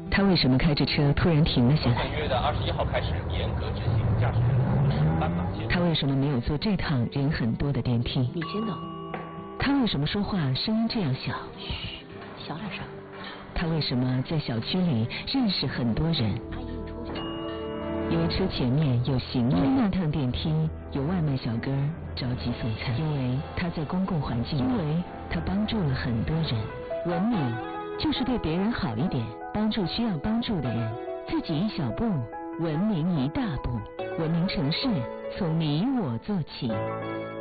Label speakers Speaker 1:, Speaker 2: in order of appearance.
Speaker 1: 他为什么开着车突然停了下来？
Speaker 2: 本月的21号开始严格执行驾驶人行驶斑马线。
Speaker 1: 他为什么没有坐这趟人很多的电梯？
Speaker 3: 你先走。
Speaker 1: 他为什么说话声音这样小？
Speaker 3: 嘘，小点声。
Speaker 1: 他为什么在小区里认识很多人？
Speaker 3: 阿姨，你出去。
Speaker 1: 因为车前面有行李，因为那趟电梯有外卖小哥着急送餐，因为他在公共环境，因为他帮助了很多人。文明就是对别人好一点，帮助需要帮助的人，自己一小步，文明一大步。文明城市从你我做起。